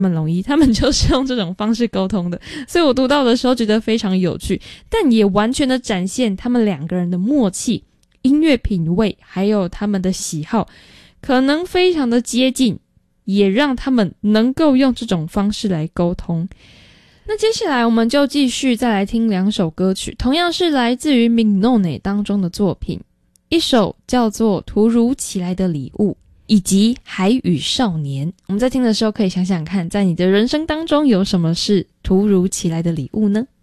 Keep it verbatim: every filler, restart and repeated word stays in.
们龙一他们就是用这种方式沟通的，所以我读到的时候觉得非常有趣，但也完全的展现他们两个人的默契、音乐品味还有他们的喜好可能非常的接近，也让他们能够用这种方式来沟通。那接下来我们就继续再来听两首歌曲，同样是来自于 Mignone 当中的作品，一首叫做《突如其来的礼物》，以及《海与少年》。我们在听的时候可以想想看，在你的人生当中有什么是突如其来的礼物呢？